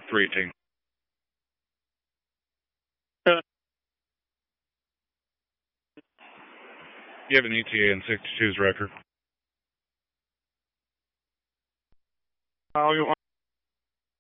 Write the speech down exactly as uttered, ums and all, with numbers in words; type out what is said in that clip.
three eighteen. You have an E T A in sixty-two's record. Oh, you